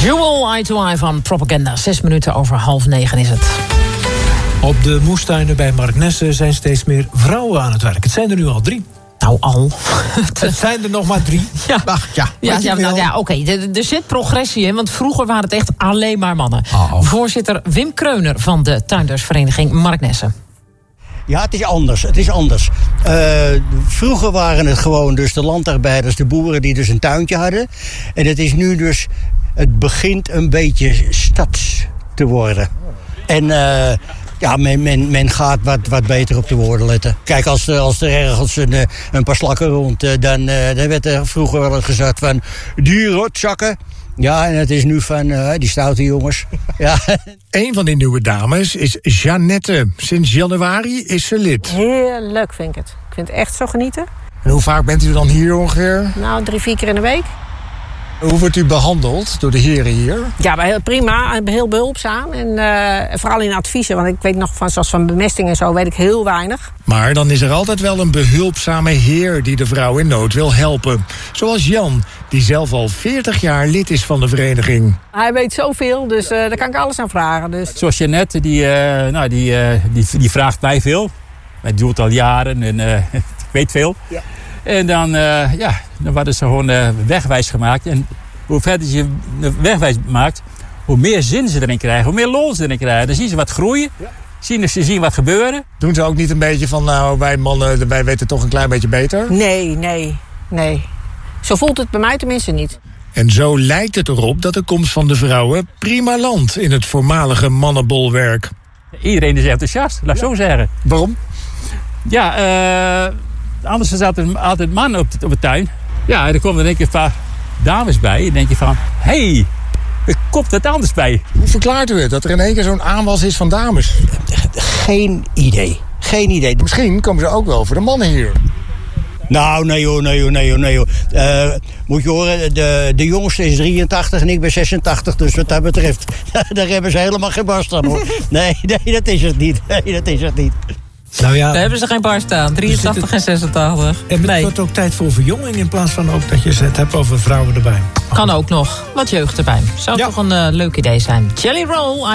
Jewel Eye to Eye van Propaganda. 6 minuten over 8:30 is het. Op de moestuinen bij Marknesse zijn steeds meer vrouwen aan het werk. Het zijn er nu al 3. Nou, al. Het zijn er nog maar 3. Ja. Ach, Oké. Er zit progressie in, want vroeger waren het echt alleen maar mannen. Oh. Voorzitter Wim Kreuner van de tuindersvereniging Marknesse. Ja, het is anders. Vroeger waren het gewoon dus de landarbeiders, de boeren die dus een tuintje hadden. En het is nu dus, het begint een beetje stads te worden. En men gaat wat beter op de woorden letten. Kijk, als er ergens een paar slakken rond, dan werd er vroeger wel eens gezegd van die rotzakken. Ja, en het is nu van die stoute jongens. Ja. Een van die nieuwe dames is Jeannette. Sinds januari is ze lid. Heerlijk vind ik het. Ik vind het echt zo genieten. En hoe vaak bent u dan hier ongeveer? Nou, 3-4 keer in de week. Hoe wordt u behandeld door de heren hier? Ja, heel prima. Heel behulpzaam. En vooral in adviezen. Want ik weet nog van bemesting en zo weet ik heel weinig. Maar dan is er altijd wel een behulpzame heer die de vrouw in nood wil helpen. Zoals Jan, die zelf al 40 jaar lid is van de vereniging. Hij weet zoveel, dus daar kan ik alles aan vragen. Dus. Zoals Jeannette, die vraagt mij veel. Hij doet het al jaren en ik weet veel. Ja. En dan worden ze gewoon wegwijs gemaakt. En hoe verder je wegwijs maakt, hoe meer zin ze erin krijgen, hoe meer lol ze erin krijgen. Dan zien ze wat groeien, ze zien wat gebeuren. Doen ze ook niet een beetje van, nou, wij mannen, wij weten toch een klein beetje beter? Nee. Zo voelt het bij mij tenminste niet. En zo lijkt het erop dat de komst van de vrouwen prima landt in het voormalige mannenbolwerk. Iedereen is enthousiast, laat ik zo zeggen. Waarom? Ja, anders zaten altijd mannen op de tuin. Ja, en er komen er een paar dames bij. En dan denk je van, hé, er komt wat anders bij. Hoe verklaart u het, dat er in één keer zo'n aanwas is van dames? Geen idee. Misschien komen ze ook wel voor de mannen hier. Nou, nee joh. Moet je horen, de jongste is 83 en ik ben 86. Dus wat dat betreft, daar hebben ze helemaal geen barst aan, hoor. Nee, dat is het niet. Nou ja, Daar hebben ze geen bar staan. 83 en 86. En het wordt ook tijd voor verjonging in plaats van ook dat je het hebt over vrouwen erbij. Kan ook nog. Wat jeugd erbij. Zou toch een leuk idee zijn. Jelly Roll.